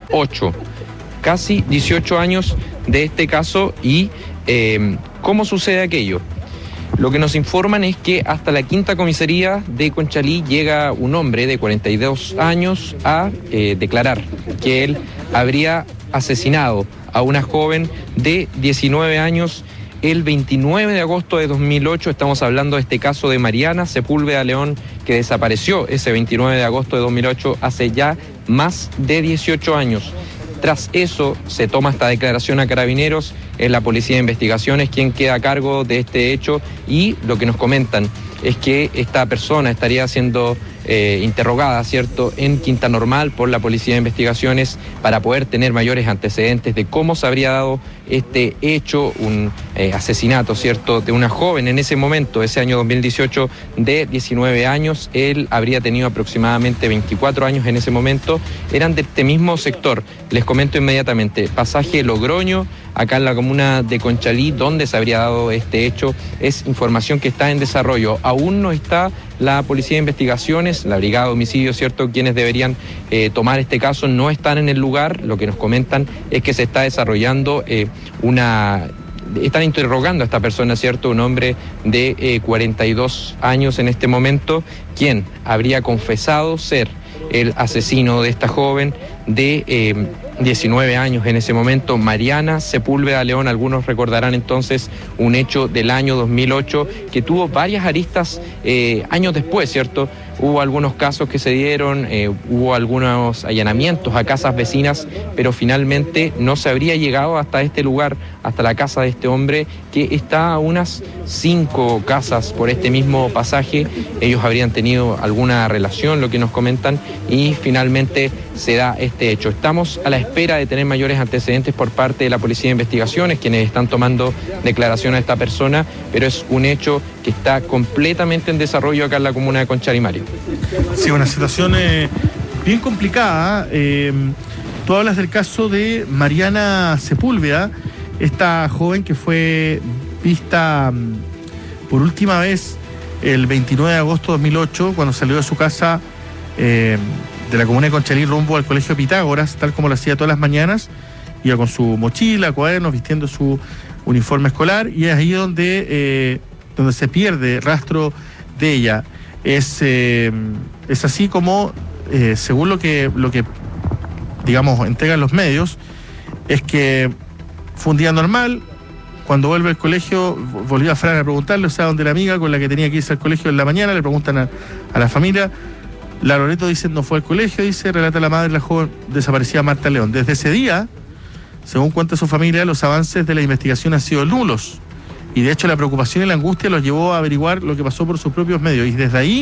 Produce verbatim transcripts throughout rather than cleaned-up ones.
ocho. Casi dieciocho años de este caso. Y eh, ¿cómo sucede aquello? Lo que nos informan es que hasta la quinta comisaría de Conchalí llega un hombre de cuarenta y dos años a eh, declarar que él habría asesinado a una joven de diecinueve años el veintinueve de agosto de dos mil ocho. Estamos hablando de este caso de Mariana Sepúlveda León, que desapareció ese veintinueve de agosto de dos mil ocho hace ya más de dieciocho años. Tras eso se toma esta declaración a Carabineros, es la Policía de Investigaciones quien queda a cargo de este hecho, y lo que nos comentan es que esta persona estaría siendo eh, interrogada, ¿cierto?, en Quinta Normal por la Policía de Investigaciones para poder tener mayores antecedentes de cómo se habría dado este hecho, un eh, asesinato, ¿cierto?, de una joven en ese momento, ese año dos mil dieciocho, de diecinueve años. Él habría tenido aproximadamente veinticuatro años en ese momento. Eran de este mismo sector. Les comento inmediatamente, pasaje Logroño, acá en la comuna de Conchalí, donde se habría dado este hecho. Es información que está en desarrollo. Aún no está la Policía de Investigaciones, la Brigada de Homicidios, ¿cierto?, quienes deberían eh, tomar este caso, no están en el lugar. Lo que nos comentan es que se está desarrollando eh, una... Están interrogando a esta persona, ¿cierto?, un hombre de eh, cuarenta y dos años en este momento, quien habría confesado ser el asesino de esta joven de eh, diecinueve años en ese momento, Mariana Sepúlveda León. Algunos recordarán entonces un hecho del año dos mil ocho que tuvo varias aristas eh, años después, ¿cierto? Hubo algunos casos que se dieron, eh, hubo algunos allanamientos a casas vecinas, pero finalmente no se habría llegado hasta este lugar, hasta la casa de este hombre, que está a unas cinco casas por este mismo pasaje. Ellos habrían tenido alguna relación, lo que nos comentan, y finalmente se da este hecho. Estamos a la espera de tener mayores antecedentes por parte de la Policía de Investigaciones, quienes están tomando declaración a esta persona, pero es un hecho que está completamente en desarrollo acá en la comuna de Conchalí, Mario. Sí, una situación eh, bien complicada. Eh, tú hablas del caso de Mariana Sepúlveda, esta joven que fue vista um, por última vez el veintinueve de agosto de dos mil ocho, cuando salió de su casa eh, de la comuna de Conchalí rumbo al colegio Pitágoras, tal como lo hacía todas las mañanas. Iba con su mochila, cuadernos, vistiendo su uniforme escolar, y es ahí donde, eh, donde se pierde rastro de ella. Es, eh, es así como, eh, según lo que, lo que, digamos, entregan los medios, es que fue un día normal. Cuando vuelve al colegio, volvió a Fran a preguntarle, o sea, donde la amiga con la que tenía que irse al colegio en la mañana, le preguntan a, a la familia. La Loreto dice, no fue al colegio, dice, relata la madre de la joven desaparecida Marta León. Desde ese día, según cuenta su familia, los avances de la investigación han sido nulos. Y de hecho la preocupación y la angustia los llevó a averiguar lo que pasó por sus propios medios. Y desde ahí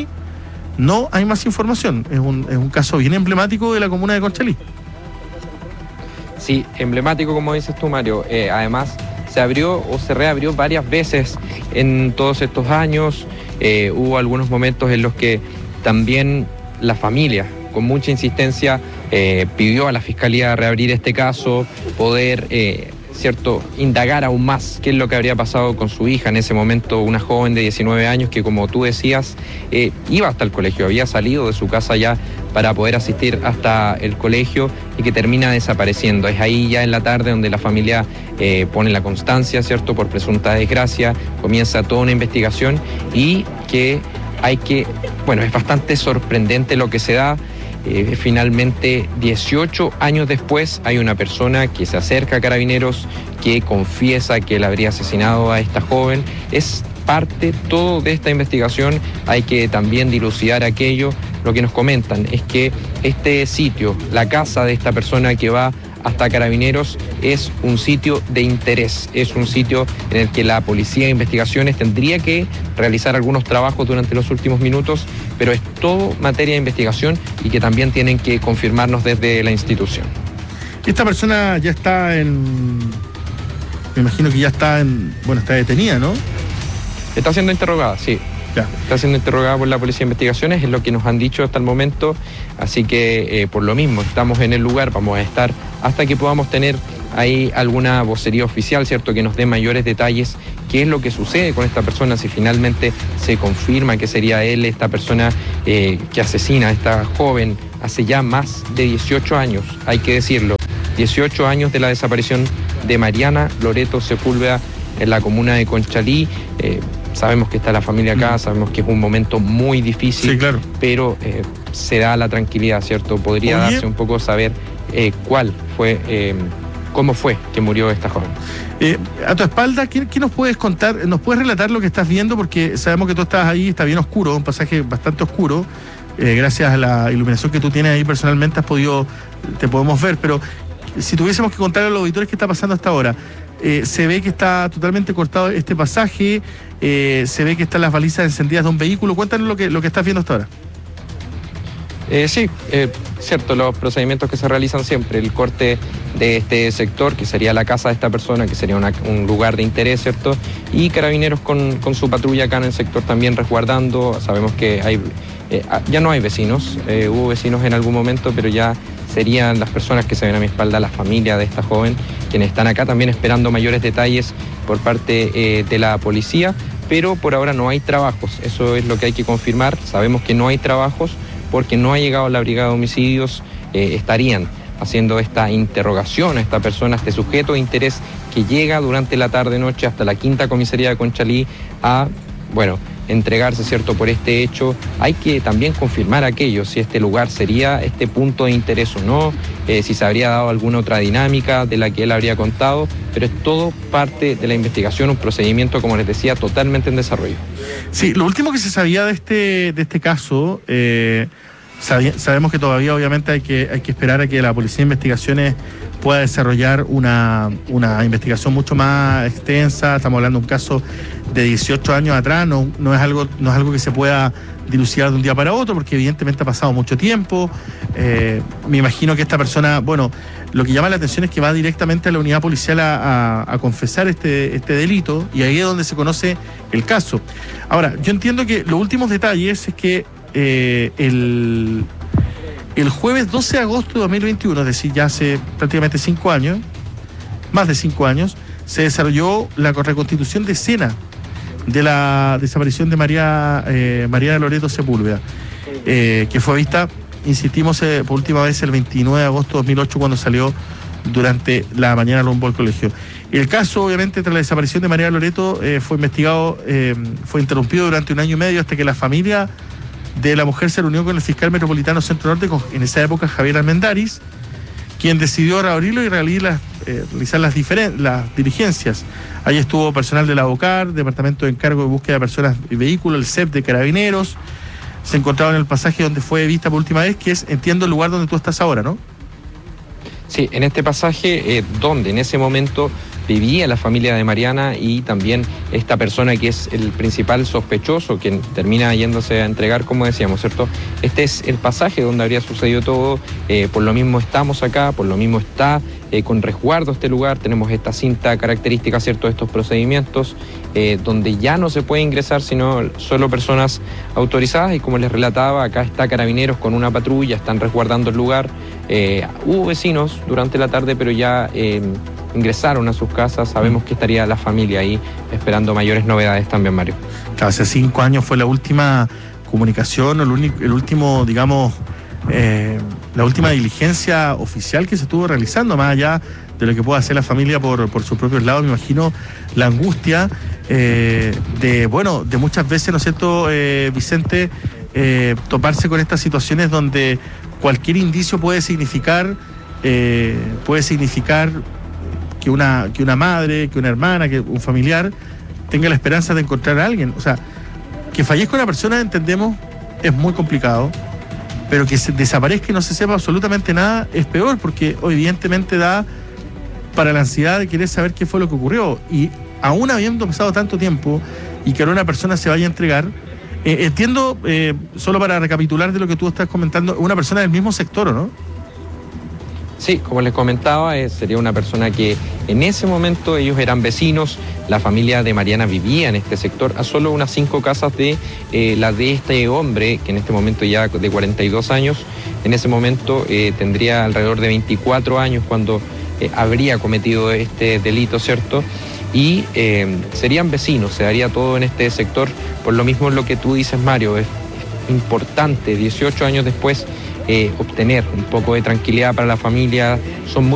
no hay más información. Es un, es un caso bien emblemático de la comuna de Conchalí. Sí, emblemático, como dices tú, Mario. Eh, además, se abrió o se reabrió varias veces en todos estos años. Eh, hubo algunos momentos en los que también la familia, con mucha insistencia, eh, pidió a la Fiscalía reabrir este caso, poder, eh, cierto, indagar aún más qué es lo que habría pasado con su hija en ese momento, una joven de diecinueve años que, como tú decías, eh, iba hasta el colegio, había salido de su casa ya para poder asistir hasta el colegio, y que termina desapareciendo. Es ahí ya en la tarde donde la familia eh, pone la constancia, ¿cierto?, por presunta desgracia, comienza toda una investigación, y que hay que, bueno, es bastante sorprendente lo que se da. Eh, finalmente, dieciocho años después, hay una persona que se acerca a Carabineros, que confiesa que él habría asesinado a esta joven. Es parte todo de esta investigación. Hay que también dilucidar aquello. Lo que nos comentan es que este sitio, la casa de esta persona que va hasta Carabineros, es un sitio de interés, es un sitio en el que la Policía de Investigaciones tendría que realizar algunos trabajos durante los últimos minutos, pero es todo materia de investigación y que también tienen que confirmarnos desde la institución. Esta persona ya está en... me imagino que ya está en... bueno, está detenida, ¿no? Está siendo interrogada, sí. Ya. Está siendo interrogada por la Policía de Investigaciones, es lo que nos han dicho hasta el momento, así que eh, por lo mismo estamos en el lugar, vamos a estar hasta que podamos tener ahí alguna vocería oficial, ¿cierto?, que nos dé mayores detalles, qué es lo que sucede con esta persona, si finalmente se confirma que sería él esta persona eh, que asesina a esta joven hace ya más de dieciocho años, hay que decirlo. dieciocho años de la desaparición de Mariana Loreto Sepúlveda en la comuna de Conchalí. Eh, sabemos que está la familia acá, sabemos que es un momento muy difícil, sí, claro. pero eh, se da la tranquilidad, ¿cierto? Podría Oye. darse un poco saber eh, cuál fue, eh, cómo fue que murió esta joven. Eh, a tu espalda, ¿qué, ¿qué nos puedes contar? ¿Nos puedes relatar lo que estás viendo? Porque sabemos que tú estás ahí, está bien oscuro, un pasaje bastante oscuro. Eh, gracias a la iluminación que tú tienes ahí personalmente has podido, te podemos ver, pero si tuviésemos que contar a los auditores qué está pasando hasta ahora, eh, se ve que está totalmente cortado este pasaje, eh, se ve que están las balizas encendidas de un vehículo. Cuéntanos lo que, lo que estás viendo hasta ahora. Eh, sí, eh, cierto, los procedimientos que se realizan siempre, el corte de este sector, que sería la casa de esta persona, que sería una, un lugar de interés, ¿cierto? Y carabineros con, con su patrulla acá en el sector también resguardando. Sabemos que hay eh, ya no hay vecinos, eh, hubo vecinos en algún momento, pero ya serían las personas que se ven a mi espalda, la familia de esta joven, quienes están acá también esperando mayores detalles por parte eh, de la policía, pero por ahora no hay trabajos, eso es lo que hay que confirmar. Sabemos que no hay trabajos porque no ha llegado la brigada de homicidios. Eh, estarían haciendo esta interrogación a esta persona, a este sujeto de interés que llega durante la tarde-noche hasta la quinta comisaría de Conchalí a, bueno, entregarse, ¿cierto?, por este hecho. Hay que también confirmar aquello, si este lugar sería este punto de interés o no, eh, si se habría dado alguna otra dinámica de la que él habría contado, pero es todo parte de la investigación, un procedimiento, como les decía, totalmente en desarrollo. Sí, lo último que se sabía de este, de este caso, eh, sabía, sabemos que todavía obviamente hay que, hay que esperar a que la Policía de Investigaciones pueda desarrollar una, una investigación mucho más extensa. Estamos hablando de un caso de dieciocho años atrás, no, no, es algo, no es algo que se pueda dilucidar de un día para otro, porque evidentemente ha pasado mucho tiempo. Eh, me imagino que esta persona, bueno, lo que llama la atención es que va directamente a la unidad policial a, a, a confesar este, este delito, y ahí es donde se conoce el caso. Ahora, yo entiendo que los últimos detalles es que eh, el... El jueves doce de agosto de dos mil veintiuno, es decir, ya hace prácticamente cinco años, más de cinco años, se desarrolló la reconstitución de escena de la desaparición de María eh, Mariana Loreto Sepúlveda, eh, que fue vista, insistimos, eh, por última vez el veintinueve de agosto de dos mil ocho, cuando salió durante la mañana rumbo al colegio. El caso, obviamente, tras la desaparición de Mariana Loreto, eh, fue investigado, eh, fue interrumpido durante un año y medio hasta que la familia de la mujer se reunió con el fiscal metropolitano Centro Norte, con, en esa época, Javier Almendaris, quien decidió reabrirlo y realizar las, eh, realizar las, diferen- las diligencias. Ahí estuvo personal de la BOCAR, Departamento de Encargo de Búsqueda de Personas y Vehículos, el C E P de Carabineros. Se encontraba en el pasaje donde fue vista por última vez, que es, entiendo, el lugar donde tú estás ahora, ¿no? Sí, en este pasaje, eh, donde en ese momento vivía la familia de Mariana y también esta persona que es el principal sospechoso, quien termina yéndose a entregar, como decíamos, ¿cierto? Este es el pasaje donde habría sucedido todo. Eh, por lo mismo estamos acá, por lo mismo está eh, con resguardo este lugar. Tenemos esta cinta característica, ¿cierto?, de estos procedimientos, eh, donde ya no se puede ingresar sino solo personas autorizadas, y como les relataba, acá está Carabineros con una patrulla, están resguardando el lugar. Eh, hubo vecinos durante la tarde, pero ya eh, ingresaron a sus casas. Sabemos que estaría la familia ahí esperando mayores novedades también, Mario. Claro, hace cinco años fue la última comunicación, el, único, el último, digamos, eh, la última diligencia oficial que se estuvo realizando, más allá de lo que pueda hacer la familia por, por sus propios lados. Me imagino la angustia eh, de, bueno, de muchas veces, ¿no es cierto, eh, Vicente, eh, toparse con estas situaciones donde cualquier indicio puede significar, eh, puede significar que una, que una madre, que una hermana, que un familiar tenga la esperanza de encontrar a alguien. O sea, que fallezca una persona, entendemos, es muy complicado, pero que se desaparezca y no se sepa absolutamente nada es peor, porque evidentemente da para la ansiedad de querer saber qué fue lo que ocurrió. Y aún habiendo pasado tanto tiempo y que ahora una persona se vaya a entregar, eh, entiendo, eh, solo para recapitular de lo que tú estás comentando, una persona del mismo sector, ¿o no? Sí, como les comentaba, eh, sería una persona que en ese momento ellos eran vecinos. La familia de Mariana vivía en este sector, a solo unas cinco casas de eh, la de este hombre, que en este momento ya de cuarenta y dos años, en ese momento eh, tendría alrededor de veinticuatro años cuando eh, habría cometido este delito, ¿cierto? Y eh, serían vecinos, se daría todo en este sector. Por lo mismo lo que tú dices, Mario, es, es importante, dieciocho años después, Eh, obtener un poco de tranquilidad para la familia. Son muy